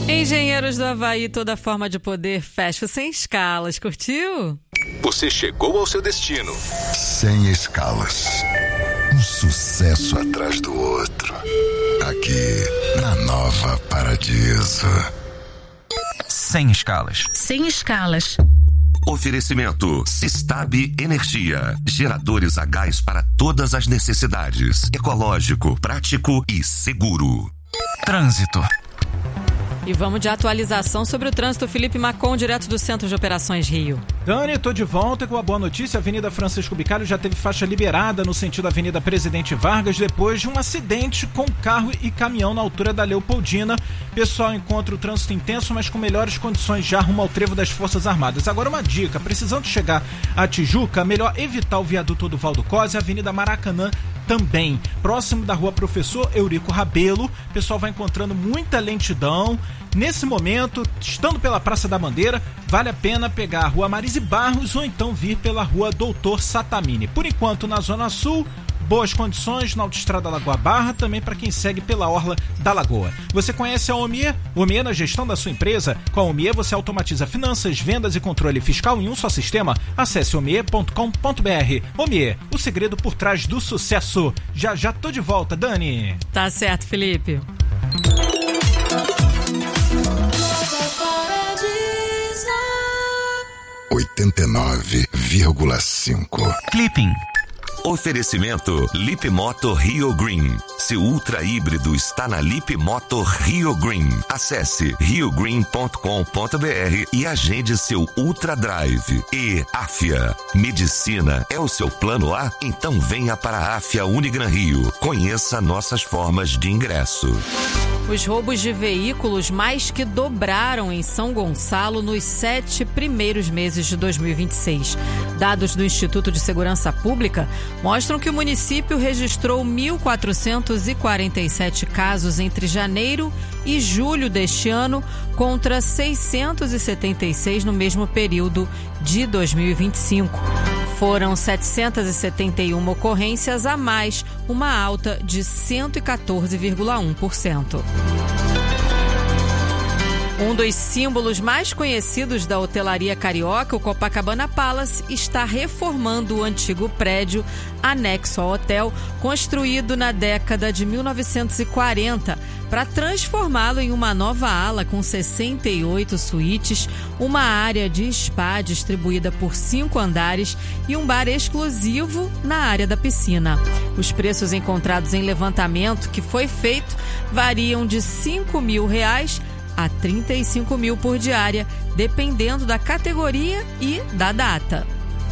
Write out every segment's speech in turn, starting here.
Engenheiros do Havaí, toda forma de poder, fecha sem escalas. Curtiu? Você chegou ao seu destino. Sem escalas. Um sucesso atrás do outro. Aqui, na Nova Paradiso. Sem escalas. Sem escalas. Oferecimento Sistab Energia. Geradores a gás para todas as necessidades. Ecológico, prático e seguro. Trânsito. E vamos de atualização sobre o trânsito. Felipe Macon, direto do Centro de Operações Rio. Dani, tô de volta com a boa notícia. A Avenida Francisco Bicalho já teve faixa liberada no sentido Avenida Presidente Vargas depois de um acidente com carro e caminhão na altura da Leopoldina. Pessoal encontra o trânsito intenso, mas com melhores condições já rumo ao trevo das Forças Armadas. Agora uma dica, precisando chegar a Tijuca, melhor evitar o viaduto do Valdo Cose, a Avenida Maracanã também, próximo da Rua Professor Eurico Rabelo. O pessoal vai encontrando muita lentidão. Nesse momento, estando pela Praça da Bandeira, vale a pena pegar a Rua Marise Barros ou então vir pela Rua Doutor Satamini. Por enquanto, na Zona Sul, boas condições na Autoestrada Lagoa Barra, também para quem segue pela Orla da Lagoa. Você conhece a Omie? Omie na gestão da sua empresa? Com a Omie você automatiza finanças, vendas e controle fiscal em um só sistema. Acesse omie.com.br. Omie, o segredo por trás do sucesso. Já tô de volta, Dani. Tá certo, Felipe. 89,5. Clipping. Oferecimento Lip Moto Rio Green. Seu ultra híbrido está na Lip Moto Rio Green. Acesse riogreen.com.br e agende seu Ultra Drive. E Afia. Medicina é o seu plano A? Então venha para a Afia Unigran Rio. Conheça nossas formas de ingresso. Os roubos de veículos mais que dobraram em São Gonçalo nos 7 primeiros meses de 2026. Dados do Instituto de Segurança Pública mostram que o município registrou 1.447 casos entre janeiro e julho deste ano, contra 676 no mesmo período de 2025. Foram 771 ocorrências a mais, uma alta de 114,1%. Um dos símbolos mais conhecidos da hotelaria carioca, o Copacabana Palace, está reformando o antigo prédio anexo ao hotel, construído na década de 1940, para transformá-lo em uma nova ala com 68 suítes, uma área de spa distribuída por 5 andares e um bar exclusivo na área da piscina. Os preços encontrados em levantamento que foi feito variam de R$5.000 a 35 mil por diária, dependendo da categoria e da data.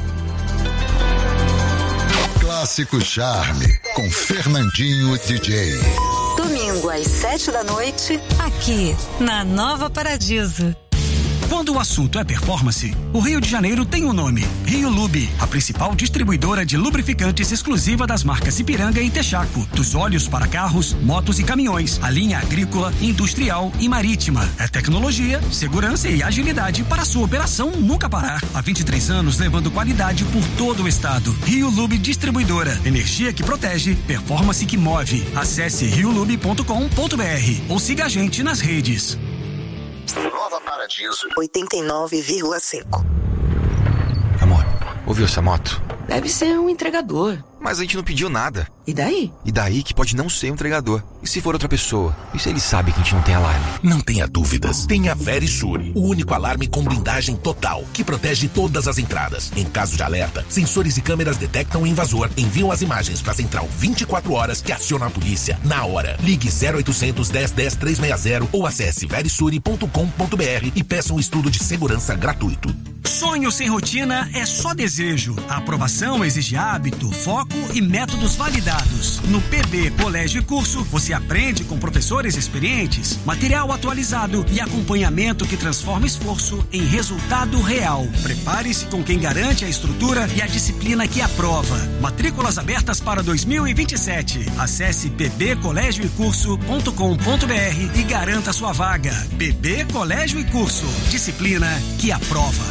Clássico Charme, com Fernandinho DJ. Domingo às 7h, aqui na Nova Paradiso. Quando o assunto é performance, o Rio de Janeiro tem um nome: Rio Lube, a principal distribuidora de lubrificantes exclusiva das marcas Ipiranga e Texaco. Dos óleos para carros, motos e caminhões, a linha agrícola, industrial e marítima. É tecnologia, segurança e agilidade para a sua operação nunca parar. Há 23 anos levando qualidade por todo o estado. Rio Lube Distribuidora. Energia que protege, performance que move. Acesse riolube.com.br ou siga a gente nas redes. Nova Paradiso 89,5. Amor, ouviu essa moto? Deve ser um entregador. Mas a gente não pediu nada. E daí? E daí que pode não ser um entregador. E se for outra pessoa? E se ele sabe que a gente não tem alarme? Não tenha dúvidas. Tem a Verisure, o único alarme com blindagem total, que protege todas as entradas. Em caso de alerta, sensores e câmeras detectam o invasor, enviam as imagens para a central 24 horas que aciona a polícia na hora. Ligue 0800 10 10 360 ou acesse verisure.com.br e peça um estudo de segurança gratuito. Sonho sem rotina é só desejo. A aprovação exige hábito, foco e métodos validados. No PB Colégio e Curso, você aprende com professores experientes, material atualizado e acompanhamento que transforma esforço em resultado real. Prepare-se com quem garante a estrutura e a disciplina que aprova. Matrículas abertas para 2027. Acesse pbcolégioecurso.com.br e garanta sua vaga. PB Colégio e Curso. Disciplina que aprova.